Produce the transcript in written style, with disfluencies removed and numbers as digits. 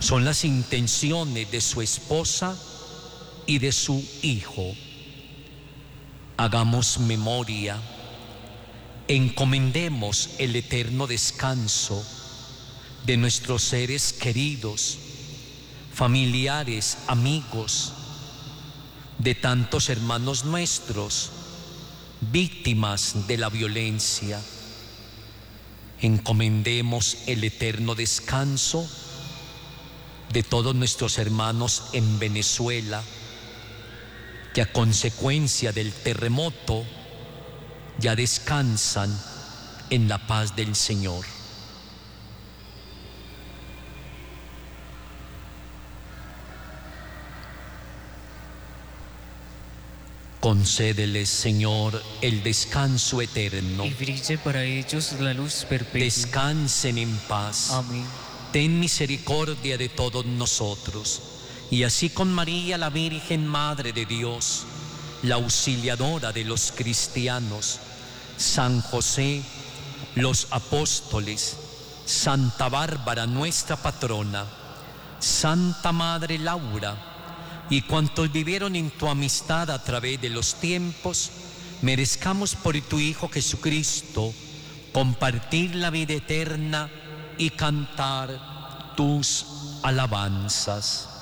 son las intenciones de su esposa y de su hijo. Hagamos memoria, encomendemos el eterno descanso de nuestros seres queridos, familiares, amigos, de tantos hermanos nuestros, víctimas de la violencia. Encomendemos el eterno descanso de todos nuestros hermanos en Venezuela, que a consecuencia del terremoto ya descansan en la paz del Señor. Concédeles, Señor, el descanso eterno. Y brille para ellos la luz perpetua. Descansen en paz. Amén. Ten misericordia de todos nosotros, y así con María, la Virgen Madre de Dios, la auxiliadora de los cristianos, San José, los apóstoles, Santa Bárbara, nuestra patrona, Santa Madre Laura, y cuantos vivieron en tu amistad a través de los tiempos, merezcamos por tu Hijo Jesucristo compartir la vida eterna y cantar tus alabanzas.